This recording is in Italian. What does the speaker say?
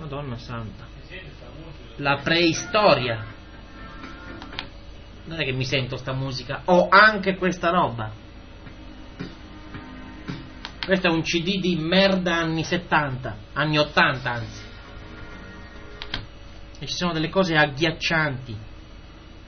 Madonna santa. La preistoria. Non è che mi sento sta musica, ho anche questa roba. Questo è un CD di merda anni 70, anni 80 anzi. E ci sono delle cose agghiaccianti.